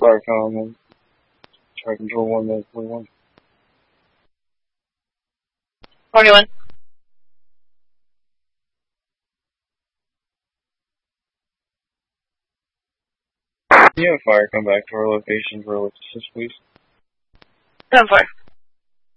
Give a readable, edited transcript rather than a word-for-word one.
Firecom and try control 1 to 41. 41. Can you have Fire come back to our location for assist, please? 10-4.